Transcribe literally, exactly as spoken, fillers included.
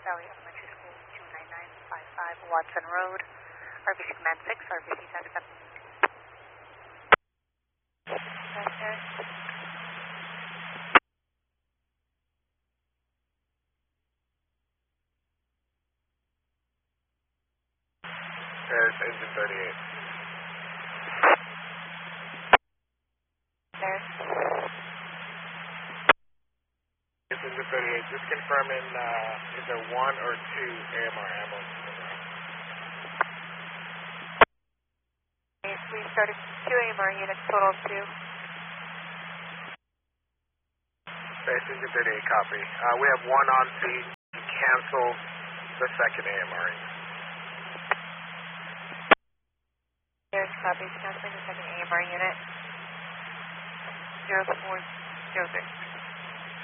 Valley Elementary School, two nine nine five five Watson Road, R B C Command six, R B C Task seven. Yes, There's engine thirty-eight. There's. This is engine thirty-eight. Just confirming, uh, is there one or two A M R ambulance? We started two A M R units, total of two. Base engine thirty-eight, copy. Uh, we have one on scene. Cancel the second A M R unit. There's copies, canceling the second A M R unit. Zero four zero three.